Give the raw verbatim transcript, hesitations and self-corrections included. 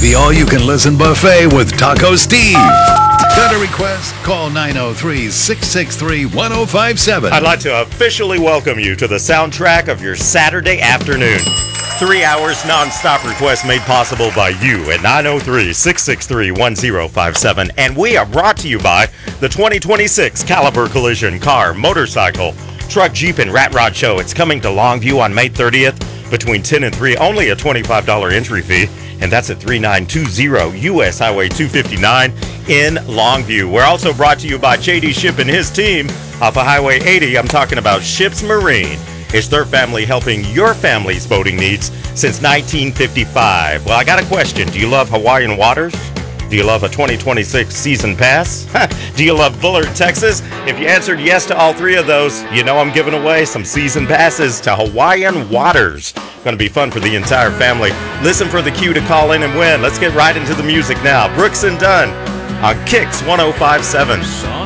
The all-you-can-listen buffet with Taco Steve. Got a request? Call nine oh three, six six three, one oh five seven. I'd like to officially welcome you to the soundtrack of your Saturday afternoon. Three hours non-stop requests made possible by you at nine oh three, six six three, one oh five seven. And we are brought to you by the twenty twenty-six Caliber Collision Car, Motorcycle, Truck, Jeep, and Rat Rod Show. It's coming to Longview on May thirtieth between ten and three. Only a twenty-five dollars entry fee. And that's at thirty-nine twenty U S Highway two fifty-nine in Longview. We're also brought to you by J D Ship and his team off of Highway eighty. I'm talking about Ships Marine. It's their family helping your family's boating needs since nineteen fifty-five. Well, I got a question. Do you love Hawaiian waters? Do you love a twenty twenty-six season pass? Do you love Bullard, Texas? If you answered yes to all three of those, you know I'm giving away some season passes to Hawaiian waters. Going to be fun for the entire family. Listen for the cue to call in and win. Let's get right into the music now. Brooks and Dunn on Kicks one oh five seven.